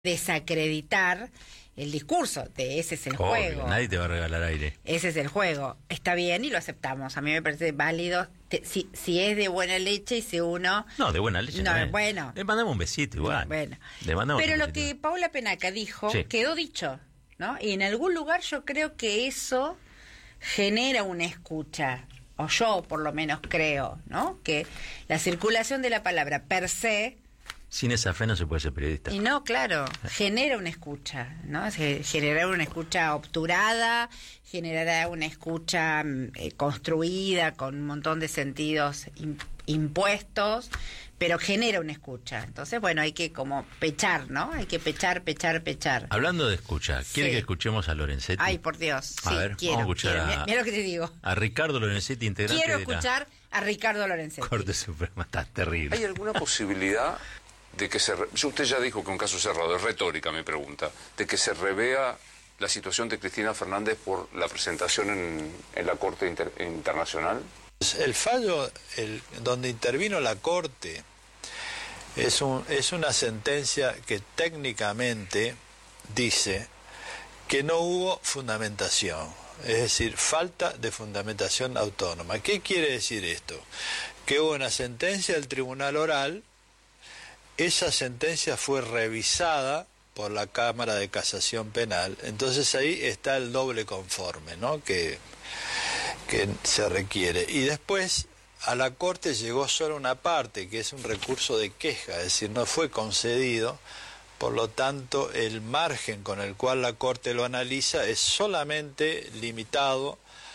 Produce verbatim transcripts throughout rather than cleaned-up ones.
desacreditar el discurso, de ese es el Obvio, juego. Nadie te va a regalar aire. Ese es el juego. Está bien y lo aceptamos. A mí me parece válido te, si, si es de buena leche y si uno... No, de buena leche no. no es. Bueno. Le mandamos un besito igual. Bueno. Le mandamos Pero un lo besito. que Paula Penaca dijo Sí. quedó dicho, ¿no? Y en algún lugar yo creo que eso genera una escucha, o yo por lo menos creo, ¿no? Que la circulación de la palabra per se... Sin esa fe no se puede ser periodista. Y no, claro, genera una escucha, ¿no? Se generará una escucha obturada, generará una escucha eh, construida con un montón de sentidos in, impuestos, pero genera una escucha. Entonces, bueno, hay que como pechar, ¿no? Hay que pechar, pechar, pechar. Hablando de escucha, ¿quiere Sí. que escuchemos a Lorenzetti? Ay, por Dios, A sí, ver, quiero, vamos a escuchar quiero. a- Mira, mira lo que te digo. A Ricardo Lorenzetti, integrante Quiero de la escuchar a Ricardo Lorenzetti. Corte Suprema. Está terrible. ¿Hay alguna posibilidad de que se... Re... Usted ya dijo que un caso cerrado, es retórica mi pregunta, de que se revea la situación de Cristina Fernández por la presentación en, en la Corte Inter... Internacional? El fallo el, donde intervino la Corte es, un, es una sentencia que técnicamente dice que no hubo fundamentación, es decir, falta de fundamentación autónoma. ¿Qué quiere decir esto? Que hubo una sentencia del Tribunal Oral, esa sentencia fue revisada por la Cámara de Casación Penal, entonces ahí está el doble conforme, ¿no? que, que se requiere. Y después a la Corte llegó solo una parte, que es un recurso de queja, es decir, no fue concedido, por lo tanto el margen con el cual la Corte lo analiza es solamente limitado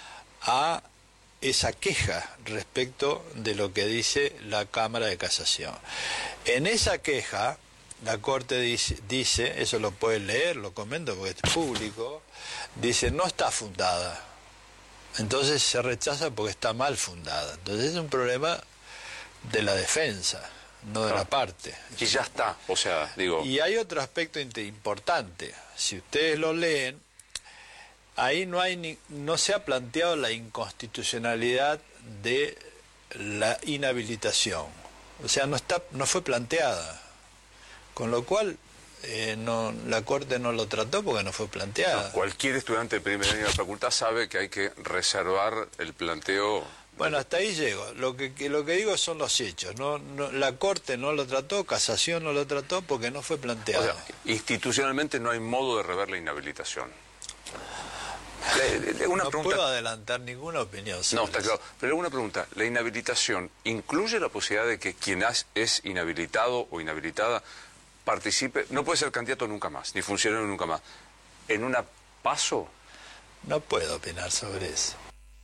a esa queja respecto de lo que dice la Cámara de Casación. En esa queja, la Corte dice, dice, eso lo pueden leer, lo comento porque es público, dice, no está fundada. Entonces se rechaza porque está mal fundada. Entonces es un problema de la defensa, no de Ah. la parte. Y ya está, o sea, digo... Y hay otro aspecto importante. Si ustedes lo leen, ahí no hay ni, no se ha planteado la inconstitucionalidad de la inhabilitación. O sea, no está, no fue planteada. Con lo cual, eh, no, la Corte no lo trató porque no fue planteada. No, cualquier estudiante de primer año de la facultad sabe que hay que reservar el planteo... Bueno, hasta ahí llego. Lo que, que lo que digo son los hechos. No, no, la Corte no lo trató, Casación no lo trató porque no fue O planteado. sea, institucionalmente no hay modo de rever la inhabilitación. Le- le- una no pregunta... puedo adelantar ninguna opinión. No, sobre está eso. claro. Pero una pregunta, ¿la inhabilitación incluye la posibilidad de que quien has- es inhabilitado o inhabilitada participe, no puede ser candidato nunca más, ni funcionario nunca más, en una paso? No puedo opinar sobre eso.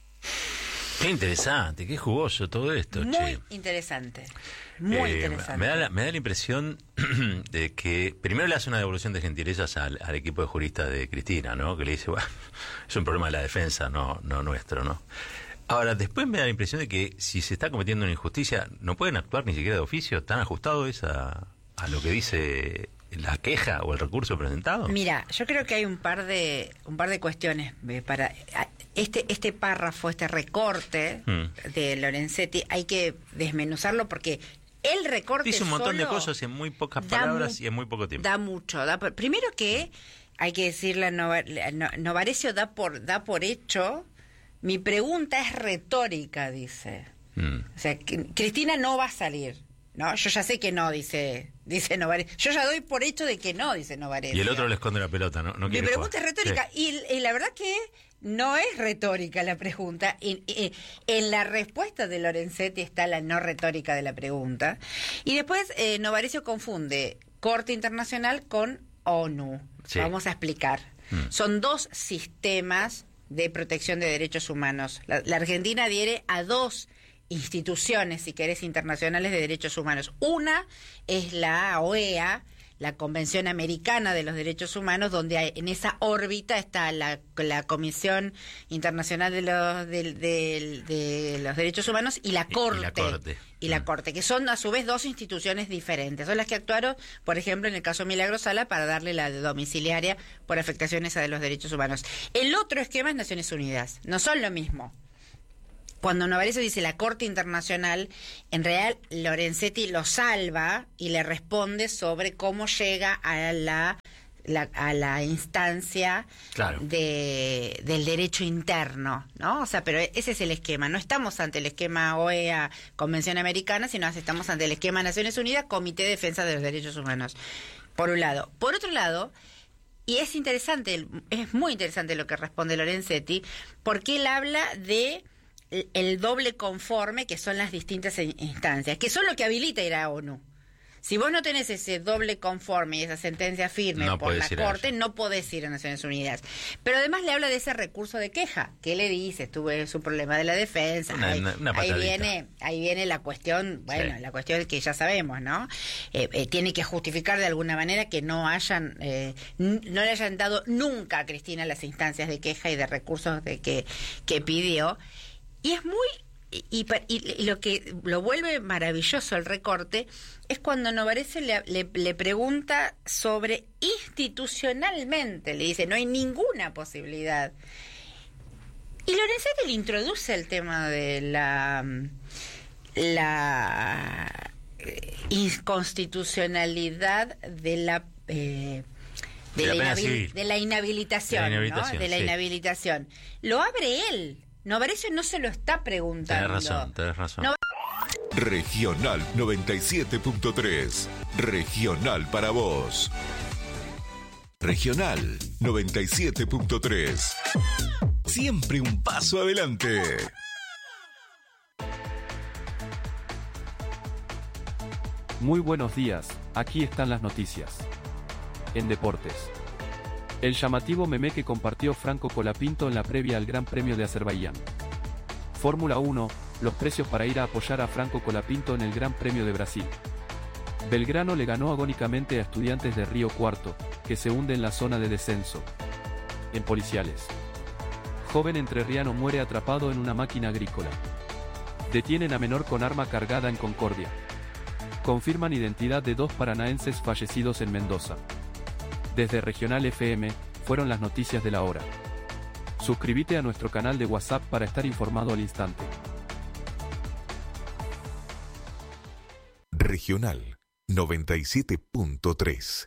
Qué interesante, qué jugoso todo esto, Muy che. interesante, muy Eh, interesante. Me da, la, me da la impresión de que primero le hace una devolución de gentilezas al, al equipo de juristas de Cristina, ¿no? Que le dice, bueno, es un problema de la defensa, no, no nuestro, ¿no? Ahora, después me da la impresión de que si se está cometiendo una injusticia, no pueden actuar ni siquiera de oficio, ¿tan ajustado es a, a lo que dice la queja o el recurso presentado? Mira, yo creo que hay un par de un par de cuestiones eh, para este este párrafo, este recorte Mm. de Lorenzetti, hay que desmenuzarlo porque el recorte Dice un montón de solo cosas en muy pocas da palabras mu- y en muy poco tiempo. Da mucho, da por- primero que hay que decirle a Nova- a No- Novarecio da por da por hecho. Mi pregunta es retórica, dice. Mm. O sea, que Cristina no va a salir. No, yo ya sé que no, dice dice Novarecio. Yo ya doy por hecho de que no, dice Novarecio. Y el otro le esconde la pelota, ¿no? no Mi quiere pregunta jugar. es retórica. Sí. Y, y la verdad que no es retórica la pregunta. En, en- en la respuesta de Lorenzetti está la no retórica de la pregunta. Y después eh, Novarecio confunde Corte Internacional con ONU. Sí. Vamos a explicar. Mm. Son dos sistemas de protección de derechos humanos. La, la Argentina adhiere a dos instituciones, si querés, internacionales de derechos humanos. Una es la O E A, la Convención Americana de los Derechos Humanos, donde hay, en esa órbita está la, la Comisión Internacional de los, de, de- de los Derechos Humanos y la Y- y Corte. la Corte. Y la Mm. Corte, que son a su vez dos instituciones diferentes. Son las que actuaron, por ejemplo, en el caso Milagro Sala, para darle la domiciliaria por afectaciones a los derechos humanos. El otro esquema es Naciones Unidas. No son lo mismo. cuando Novarecio dice la Corte Internacional, en realidad Lorenzetti lo salva y le responde sobre cómo llega a la, la a la instancia claro. de del derecho interno, ¿no? O sea, pero ese es el esquema. No estamos ante el esquema O E A, Convención Americana, sino estamos ante el esquema Naciones Unidas, Comité de Defensa de los Derechos Humanos, por un lado. Por otro lado, y es interesante, es muy interesante lo que responde Lorenzetti, porque él habla de el doble conforme, que son las distintas instancias, que son lo que habilita ir a ONU. Si vos no tenés ese doble conforme y esa sentencia firme no por la Corte, no podés ir a Naciones Unidas. Pero además le habla de ese recurso de queja. ¿Qué le dice? Tuve su problema de la defensa. Una, ahí, una, una ahí viene ahí viene la cuestión, bueno, sí. la cuestión que ya sabemos, ¿no? Eh, eh, tiene que justificar de alguna manera que no hayan eh, n- no le hayan dado nunca a Cristina las instancias de queja y de recursos de que, que pidió. Y es muy... Y, y, y lo que lo vuelve maravilloso el recorte es cuando Novarecio le, le, le pregunta sobre institucionalmente, le dice, no hay ninguna posibilidad. Y Lorenzetti le introduce el tema de la, la inconstitucionalidad de la... Eh, de, de, la la inhabil, de la inhabilitación, de la inhabilitación, ¿no? De la sí. inhabilitación. Lo abre él. Novarecio no se lo está preguntando. Tenés razón, tenés razón. No... Regional noventa y siete punto tres. Regional para vos. Regional noventa y siete punto tres. Siempre un paso adelante. Muy buenos días, aquí están las noticias. En deportes. El llamativo meme que compartió Franco Colapinto en la previa al Gran Premio de Azerbaiyán. Fórmula uno, los precios para ir a apoyar a Franco Colapinto en el Gran Premio de Brasil. Belgrano le ganó agónicamente a Estudiantes de Río Cuarto, que se hunde en la zona de descenso. En policiales. Joven entrerriano muere atrapado en una máquina agrícola. Detienen a menor con arma cargada en Concordia. Confirman identidad de dos paranaenses fallecidos en Mendoza. Desde Regional F M, fueron las noticias de la hora. Suscríbete a nuestro canal de WhatsApp para estar informado al instante. Regional noventa y siete punto tres.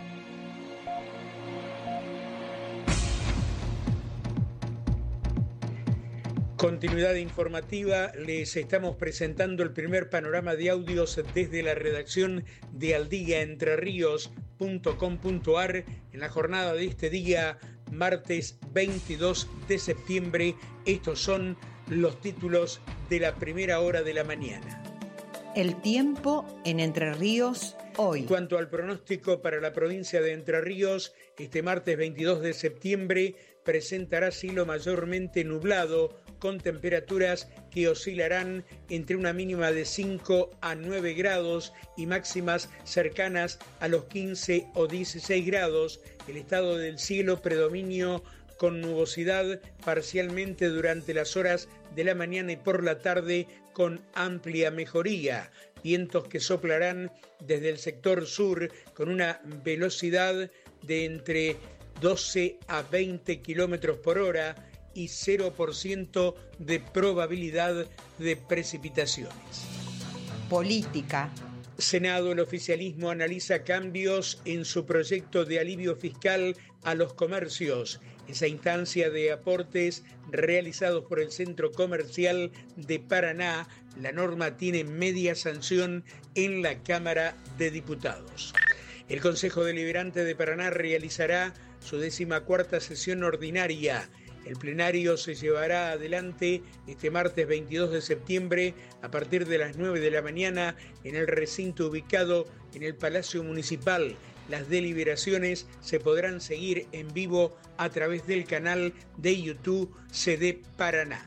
Continuidad informativa, les estamos presentando el primer panorama de audios desde la redacción de aldiaentrerríos punto com punto ar en la jornada de este día, martes veintidós de septiembre. Estos son los títulos de la primera hora de la mañana. El tiempo en Entre Ríos hoy. En cuanto al pronóstico para la provincia de Entre Ríos, este martes veintidós de septiembre presentará cielo mayormente nublado, con temperaturas que oscilarán entre una mínima de cinco a nueve grados y máximas cercanas a los quince o dieciséis grados. El estado del cielo predominio con nubosidad parcialmente durante las horas de la mañana y por la tarde con amplia mejoría. Vientos que soplarán desde el sector sur con una velocidad de entre doce a veinte kilómetros por hora y cero por ciento de probabilidad de precipitaciones. Política. Senado, el oficialismo analiza cambios en su proyecto de alivio fiscal a los comercios. Esa instancia de aportes realizados por el Centro Comercial de Paraná, la norma tiene media sanción en la Cámara de Diputados. El Consejo Deliberante de Paraná realizará su decimacuarta sesión ordinaria. El plenario se llevará adelante este martes veintidós de septiembre a partir de las nueve de la mañana en el recinto ubicado en el Palacio Municipal. Las deliberaciones se podrán seguir en vivo a través del canal de YouTube C D Paraná.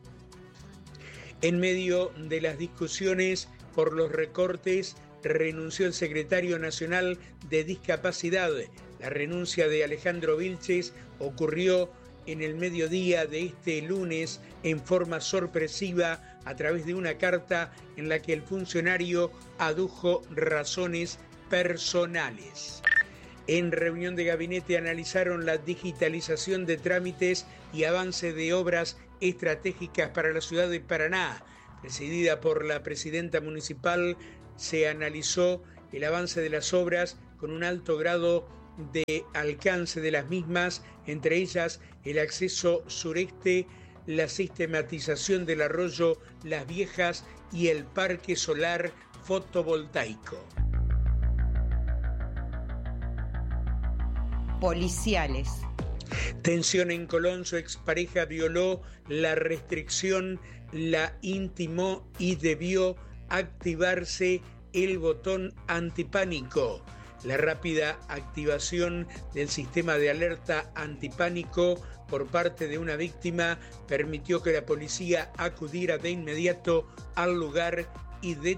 En medio de las discusiones por los recortes, renunció el secretario nacional de Discapacidad. La renuncia de Alejandro Vilches ocurrió en el mediodía de este lunes en forma sorpresiva a través de una carta en la que el funcionario adujo razones personales. En reunión de gabinete analizaron la digitalización de trámites y avance de obras estratégicas para la ciudad de Paraná. Presidida por la presidenta municipal, se analizó el avance de las obras con un alto grado de alcance de las mismas, entre ellas el acceso sureste, la sistematización del arroyo Las Viejas y el parque solar fotovoltaico. Policiales. Tensión en Colón, su expareja violó la restricción, la intimó y debió activarse el botón antipánico. La rápida activación del sistema de alerta antipánico por parte de una víctima permitió que la policía acudiera de inmediato al lugar y detuviera